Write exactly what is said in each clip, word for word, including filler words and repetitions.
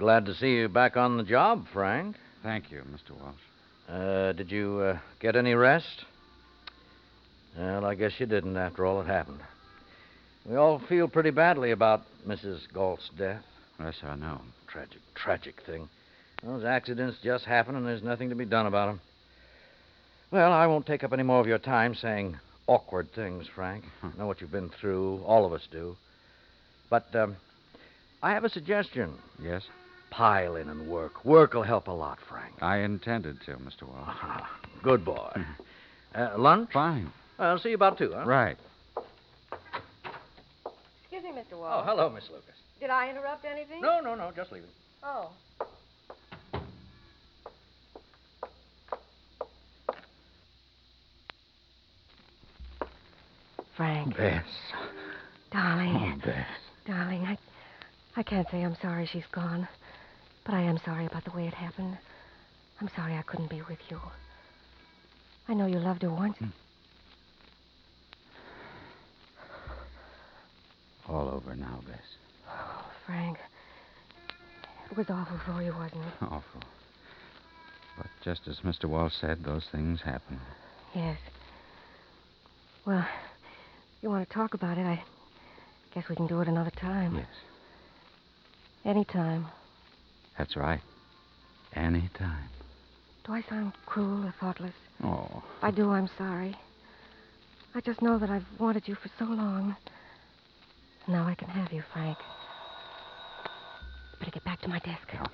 glad to see you back on the job, Frank. Thank you, Mister Walsh. Uh, did you uh, get any rest? Well, I guess you didn't after all that happened. We all feel pretty badly about Missus Galt's death. Yes, I know. Tragic, tragic thing. Those accidents just happen, and there's nothing to be done about them. Well, I won't take up any more of your time saying awkward things, Frank. I know what you've been through. All of us do. But um, I have a suggestion. Yes? Pile in and work. Work will help a lot, Frank. I intended to, Mister Walsh. Ah, good boy. uh, lunch? Fine. I'll see you about two, huh? Right. Excuse me, Mister Walsh. Oh, hello, Miss Lucas. Did I interrupt anything? No, no, no. Just leave it. Oh. Frank. Bess. Darling. Oh, Bess. Darling, I, I can't say I'm sorry she's gone. But I am sorry about the way it happened. I'm sorry I couldn't be with you. I know you loved her once. Hmm. All over now, Bess. Oh, Frank. It was awful for you, wasn't it? Awful. But just as Mister Walsh said, those things happen. Yes. Well, you want to talk about it, I guess we can do it another time. Yes. Any time. That's right. Any time. Do I sound cruel or thoughtless? Oh. If I do, I'm sorry. I just know that I've wanted you for so long. Now I can have you, Frank. Better get back to my desk. Yeah.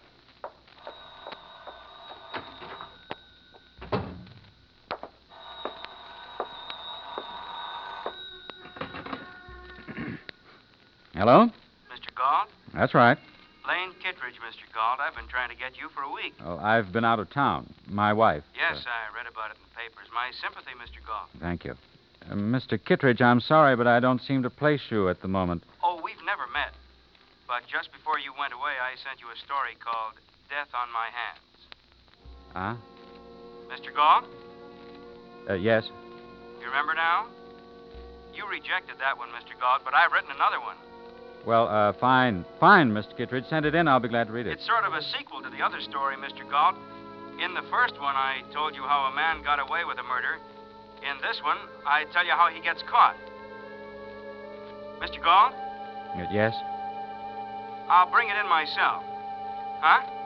Hello? Mister Galt? That's right. Lane Kittredge, Mister Galt. I've been trying to get you for a week. Oh, I've been out of town. My wife. Yes, uh, I read about it in the papers. My sympathy, Mister Galt. Thank you. Uh, Mister Kittredge, I'm sorry, but I don't seem to place you at the moment. Oh, we've never met. But just before you went away, I sent you a story called Death on My Hands. Huh? Mister Galt? Uh, yes? You remember now? You rejected that one, Mister Galt, but I've written another one. Well, uh, fine. Fine, Mister Kittredge. Send it in. I'll be glad to read it. It's sort of a sequel to the other story, Mister Galt. In the first one, I told you how a man got away with a murder. In this one, I tell you how he gets caught. Mister Galt? Uh, yes? I'll bring it in myself. Huh?